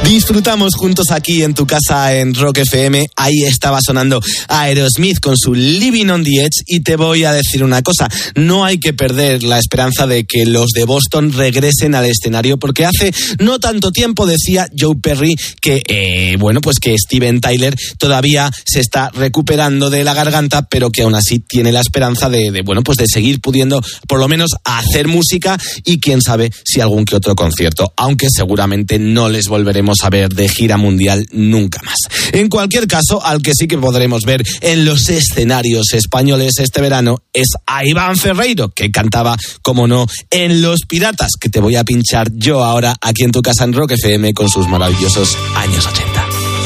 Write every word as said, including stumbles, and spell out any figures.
Disfrutamos juntos aquí en tu casa en Rock F M. Ahí estaba sonando Aerosmith con su Living on the Edge. Y te voy a decir una cosa, no hay que perder la esperanza de que los de Boston regresen al escenario, porque hace no tanto tiempo decía Joe Perry que, eh, bueno, pues que Steven Tyler todavía se está recuperando de la garganta, pero que aún así tiene la esperanza de, de bueno, pues de seguir pudiendo por lo menos hacer música y quién sabe si algún que otro concierto, aunque seguramente no les volveremos a ver de gira mundial nunca más. En cualquier caso, al que sí que podremos ver en los escenarios españoles este verano es a Iván Ferreiro, que cantaba, como no, en Los Piratas, que te voy a pinchar yo ahora aquí en tu casa en Rock F M con sus maravillosos años ochenta.